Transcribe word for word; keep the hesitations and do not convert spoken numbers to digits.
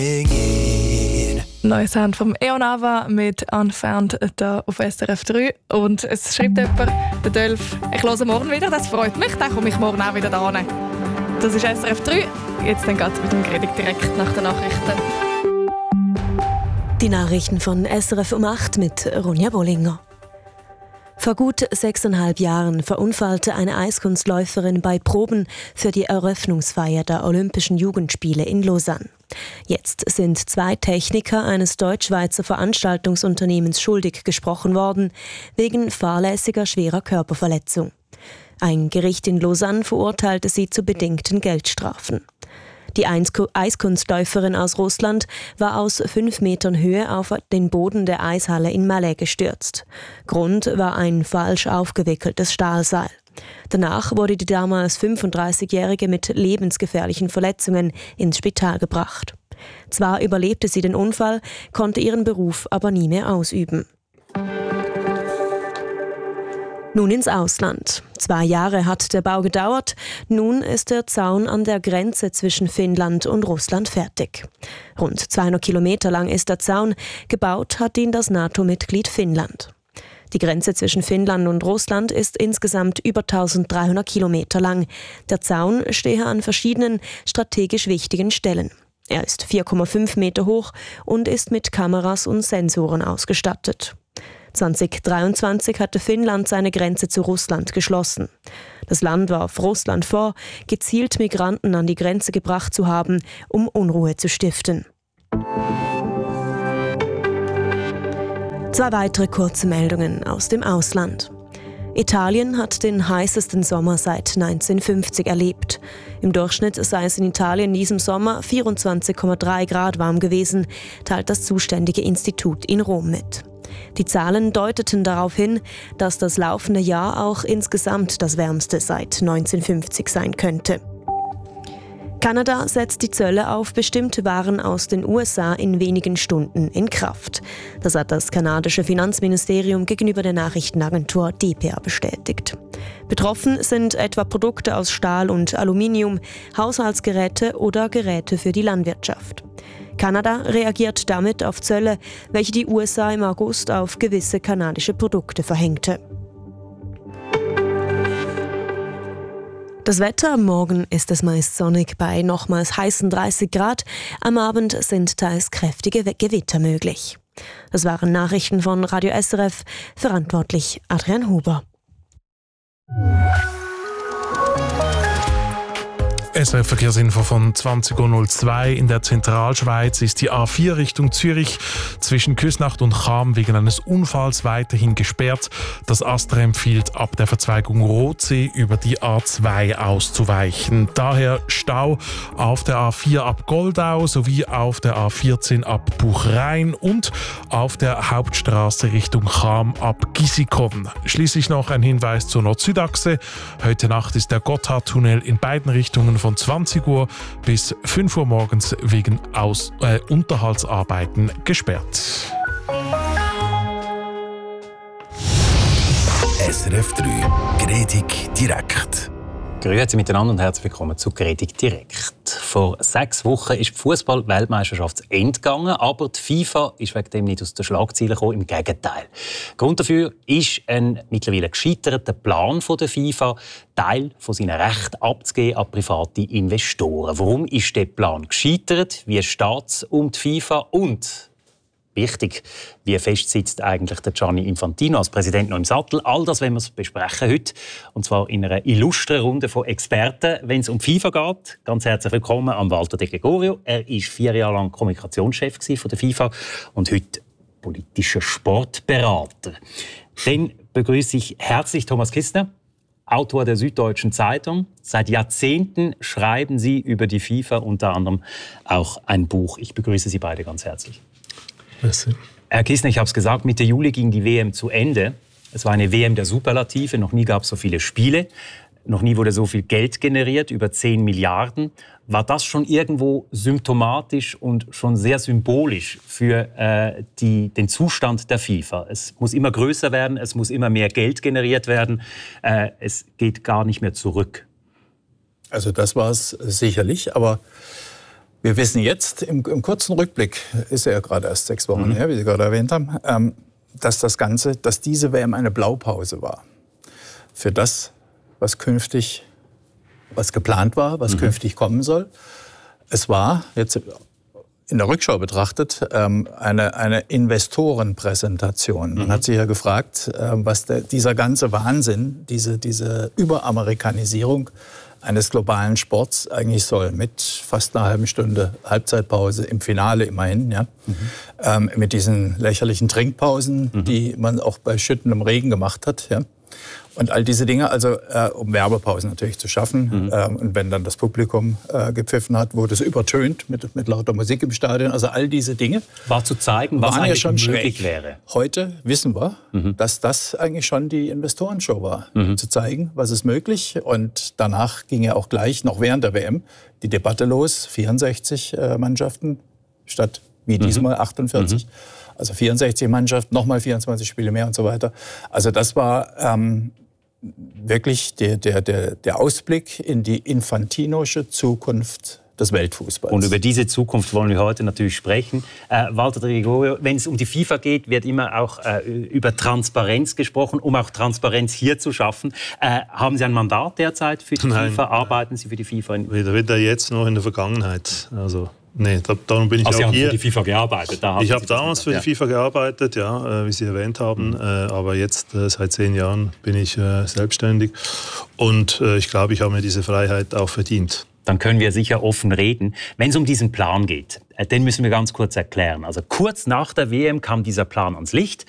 Neues Sound vom Eonava mit Unfound hier auf S R F drei. Und es schreibt jemand, der Dölf, ich höre morgen wieder, das freut mich, dann komme ich morgen auch wieder da hin. Das ist S R F drei. Jetzt dann geht es mit dem Gerede direkt nach den Nachrichten. Die Nachrichten von S R F um acht mit Ronja Bollinger. Vor gut sechseinhalb Jahren verunfallte eine Eiskunstläuferin bei Proben für die Eröffnungsfeier der Olympischen Jugendspiele in Lausanne. Jetzt sind zwei Techniker eines deutsch-schweizer Veranstaltungsunternehmens schuldig gesprochen worden, wegen fahrlässiger schwerer Körperverletzung. Ein Gericht in Lausanne verurteilte sie zu bedingten Geldstrafen. Die Eiskunstläuferin aus Russland war aus fünf Metern Höhe auf den Boden der Eishalle in Malé gestürzt. Grund war ein falsch aufgewickeltes Stahlseil. Danach wurde die damals fünfunddreißigjährige mit lebensgefährlichen Verletzungen ins Spital gebracht. Zwar überlebte sie den Unfall, konnte ihren Beruf aber nie mehr ausüben. Nun ins Ausland. Zwei Jahre hat der Bau gedauert. Nun ist der Zaun an der Grenze zwischen Finnland und Russland fertig. Rund zweihundert Kilometer lang ist der Zaun. Gebaut hat ihn das NATO-Mitglied Finnland. Die Grenze zwischen Finnland und Russland ist insgesamt über dreizehnhundert Kilometer lang. Der Zaun stehe an verschiedenen strategisch wichtigen Stellen. Er ist vier Komma fünf Meter hoch und ist mit Kameras und Sensoren ausgestattet. zweitausenddreiundzwanzig hatte Finnland seine Grenze zu Russland geschlossen. Das Land warf Russland vor, gezielt Migranten an die Grenze gebracht zu haben, um Unruhe zu stiften. Zwei weitere kurze Meldungen aus dem Ausland. Italien hat den heißesten Sommer seit neunzehnhundertfünfzig erlebt. Im Durchschnitt sei es in Italien in diesem Sommer vierundzwanzig Komma drei Grad warm gewesen, teilt das zuständige Institut in Rom mit. Die Zahlen deuteten darauf hin, dass das laufende Jahr auch insgesamt das wärmste seit neunzehnhundertfünfzig sein könnte. Kanada setzt die Zölle auf bestimmte Waren aus den U S A in wenigen Stunden in Kraft. Das hat das kanadische Finanzministerium gegenüber der Nachrichtenagentur D P A bestätigt. Betroffen sind etwa Produkte aus Stahl und Aluminium, Haushaltsgeräte oder Geräte für die Landwirtschaft. Kanada reagiert damit auf Zölle, welche die U S A im August auf gewisse kanadische Produkte verhängte. Das Wetter: Morgen ist es meist sonnig bei nochmals heißen dreißig Grad. Am Abend sind teils kräftige Gewitter möglich. Das waren Nachrichten von Radio S R F, verantwortlich Adrian Huber. S R F-Verkehrsinfo von zwanzig Uhr null zwei. In der Zentralschweiz ist die A vier Richtung Zürich zwischen Küsnacht und Cham wegen eines Unfalls weiterhin gesperrt. Das ASTRA empfiehlt, ab der Verzweigung Rotsee über die A zwei auszuweichen. Daher Stau auf der A vier ab Goldau sowie auf der A vierzehn ab Buchrein und auf der Hauptstraße Richtung Cham ab Gisikon. Schließlich noch ein Hinweis zur Nord-Süd-Achse. Heute Nacht ist der Gotthardtunnel in beiden Richtungen von zwanzig Uhr bis fünf Uhr morgens wegen Aus- äh, Unterhaltsarbeiten gesperrt. S R F drei Gredig direkt. Grüezi miteinander und herzlich willkommen zu Gredig direkt. Vor sechs Wochen ist die Fußball-Weltmeisterschaft zu Ende gegangen, aber die FIFA ist wegen dem nicht aus den Schlagzeilen gekommen. Im Gegenteil. Grund dafür ist ein mittlerweile gescheiterter Plan der FIFA, Teil von seinen Rechten abzugeben an private Investoren. Warum ist der Plan gescheitert? Wie steht es um die FIFA? Und wichtig, wie fest sitzt eigentlich der Gianni Infantino als Präsident noch im Sattel? All das wollen wir besprechen heute. Und zwar in einer illustren Runde von Experten, wenn es um die FIFA geht. Ganz herzlich willkommen an Walter De Gregorio. Er war vier Jahre lang Kommunikationschef von der FIFA und heute politischer Sportberater. Dann begrüße ich herzlich Thomas Kistner, Autor der Süddeutschen Zeitung. Seit Jahrzehnten schreiben Sie über die FIFA, unter anderem auch ein Buch. Ich begrüße Sie beide ganz herzlich. Merci. Herr Kistner, ich habe es gesagt, Mitte Juli ging die W M zu Ende. Es war eine W M der Superlative. Noch nie gab es so viele Spiele. Noch nie wurde so viel Geld generiert, über zehn Milliarden. War das schon irgendwo symptomatisch und schon sehr symbolisch für äh, die, den Zustand der FIFA? Es muss immer größer werden, es muss immer mehr Geld generiert werden. Äh, es geht gar nicht mehr zurück. Also das war es sicherlich, aber Wir wissen jetzt, im, im kurzen Rückblick, ist ja gerade erst sechs Wochen mhm. her, wie Sie gerade erwähnt haben, ähm, dass das Ganze, dass diese W M eine Blaupause war für das, was künftig, was geplant war, was mhm. künftig kommen soll. Es war, jetzt in der Rückschau betrachtet, ähm, eine, eine Investorenpräsentation. Man mhm. hat sich ja gefragt, äh, was der, dieser ganze Wahnsinn, diese, diese Überamerikanisierung eines globalen Sports eigentlich soll. Mit fast einer halben Stunde Halbzeitpause im Finale immerhin. Ja? Mhm. Ähm, mit diesen lächerlichen Trinkpausen, mhm. die man auch bei schüttendem Regen gemacht hat. Ja? Und all diese Dinge, also äh, um Werbepausen natürlich zu schaffen. Mhm. Ähm, und wenn dann das Publikum äh, gepfiffen hat, wurde es übertönt mit, mit lauter Musik im Stadion. Also all diese Dinge war zu zeigen, was eigentlich ja schon möglich schräg. wäre. Heute wissen wir, mhm. dass das eigentlich schon die Investorenshow war. Mhm. Zu zeigen, was ist möglich. Und danach ging ja auch gleich, noch während der W M, die Debatte los. vierundsechzig äh, Mannschaften statt wie mhm. diesmal achtundvierzig. Mhm. Also vierundsechzig Mannschaften, nochmal vierundzwanzig Spiele mehr und so weiter. Also das war ähm, wirklich der, der, der, der Ausblick in die infantinosche Zukunft des Weltfußballs. Und über diese Zukunft wollen wir heute natürlich sprechen. Äh, Walter de Gregorio, wenn es um die FIFA geht, wird immer auch äh, über Transparenz gesprochen, um auch Transparenz hier zu schaffen. Äh, haben Sie ein Mandat derzeit für die Nein. FIFA? Arbeiten Sie für die FIFA? Weder, weder jetzt noch in der Vergangenheit. Also Nee, da, darum bin ich also auch Sie haben hier. für die FIFA gearbeitet? Da ich habe damals für die FIFA gearbeitet, ja, äh, wie Sie erwähnt haben. Mhm. Äh, aber jetzt, äh, seit zehn Jahren, bin ich äh, selbstständig. Und äh, ich glaube, ich habe mir diese Freiheit auch verdient. Dann können wir sicher offen reden. Wenn es um diesen Plan geht, äh, den müssen wir ganz kurz erklären. Also kurz nach der W M kam dieser Plan ans Licht.